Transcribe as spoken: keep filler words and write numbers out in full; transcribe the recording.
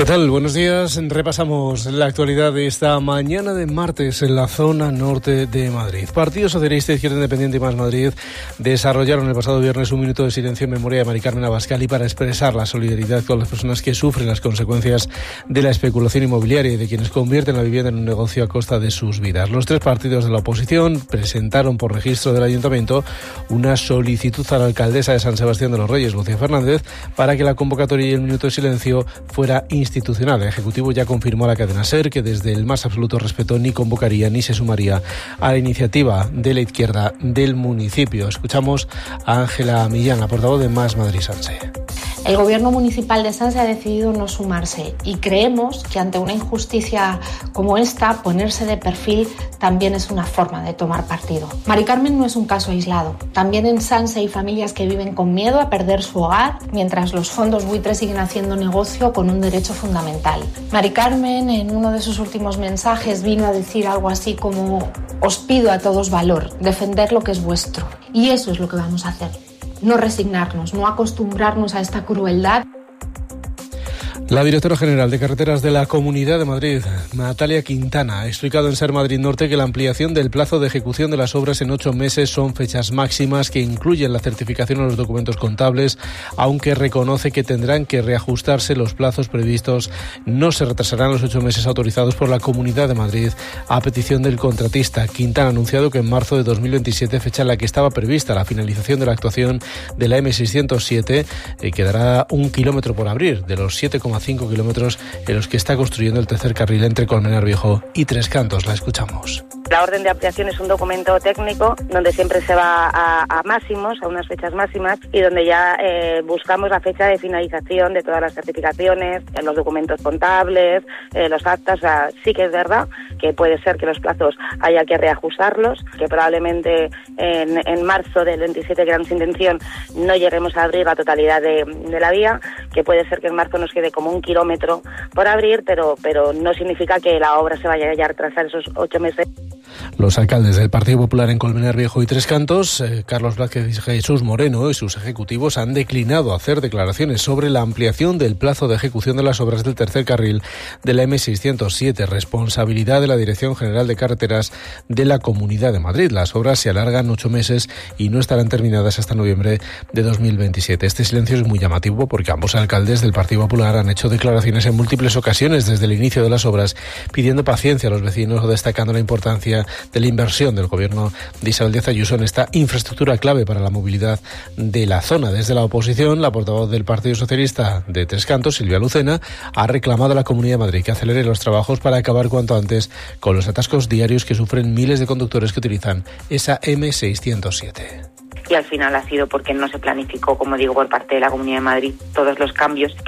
tal? Buenos días. Repasamos la actualidad de esta mañana de martes en la zona norte de Madrid. Partido Socialista, Izquierda Independiente y Más Madrid desarrollaron el pasado viernes un minuto de silencio en memoria de Mari Carmen Abascal para expresar la solidaridad con las personas que sufren las consecuencias de la especulación inmobiliaria y de quienes convierten la vivienda en un negocio a costa de sus vidas. Los tres partidos de la oposición presentaron por registro del Ayuntamiento una solicitud a la alcaldesa de San Sebastián de los Reyes, Lucía Fernández, para que la convocatoria y el minuto de silencio fuera institucional. El Ejecutivo ya confirmó a la cadena SER que desde el más absoluto respeto ni convocaría ni se sumaría a la iniciativa de la izquierda del municipio. Escuchamos a Ángela Millán, la portavoz de Más Madrid Sanse. El Gobierno municipal de Sanse ha decidido no sumarse y creemos que ante una injusticia como esta, ponerse de perfil también es una forma de tomar partido. Mari Carmen no es un caso aislado. También en Sanse hay familias que viven con miedo a perder su hogar, mientras los fondos buitres siguen haciendo negocio con un derecho fundamental. Mari Carmen, en uno de sus últimos mensajes, vino a decir algo así como: os pido a todos valor, defender lo que es vuestro. Y eso es lo que vamos a hacer. No resignarnos, no acostumbrarnos a esta crueldad. La directora general de Carreteras de la Comunidad de Madrid, Natalia Quintana, ha explicado en Ser Madrid Norte que la ampliación del plazo de ejecución de las obras en ocho meses son fechas máximas que incluyen la certificación de los documentos contables, aunque reconoce que tendrán que reajustarse los plazos previstos. No se retrasarán los ocho meses autorizados por la Comunidad de Madrid a petición del contratista. Quintana ha anunciado que en marzo de dos mil veintisiete, fecha en la que estaba prevista la finalización de la actuación de la eme seiscientos siete, eh, quedará un kilómetro por abrir de los siete coma cinco kilómetros en los que está construyendo el tercer carril entre Colmenar Viejo y Tres Cantos. La escuchamos. La orden de ampliación es un documento técnico donde siempre se va a, a máximos, a unas fechas máximas, y donde ya eh, buscamos la fecha de finalización de todas las certificaciones, en los documentos contables, eh, los actas. O sea, sí que es verdad que puede ser que los plazos haya que reajustarlos, que probablemente en, en marzo del veintisiete, que era nuestra intención, no lleguemos a abrir la totalidad de, de la vía, que puede ser que en marzo nos quede como un kilómetro por abrir, pero, pero no significa que la obra se vaya a retrasar esos ocho meses. Los alcaldes del Partido Popular en Colmenar Viejo y Tres Cantos, eh, Carlos Blázquez y Jesús Moreno, y sus ejecutivos han declinado hacer declaraciones sobre la ampliación del plazo de ejecución de las obras del tercer carril de la eme seiscientos siete, responsabilidad de la Dirección General de Carreteras de la Comunidad de Madrid. Las obras se alargan ocho meses y no estarán terminadas hasta noviembre de dos mil veintisiete. Este silencio es muy llamativo porque ambos alcaldes del Partido Popular han hecho declaraciones en múltiples ocasiones desde el inicio de las obras, pidiendo paciencia a los vecinos o destacando la importancia de la inversión del gobierno de Isabel Díaz Ayuso en esta infraestructura clave para la movilidad de la zona. Desde la oposición, la portavoz del Partido Socialista de Tres Cantos, Silvia Lucena, ha reclamado a la Comunidad de Madrid que acelere los trabajos para acabar cuanto antes con los atascos diarios que sufren miles de conductores que utilizan esa eme seiscientos siete. Y al final ha sido porque no se planificó, como digo, por parte de la Comunidad de Madrid todos los cambios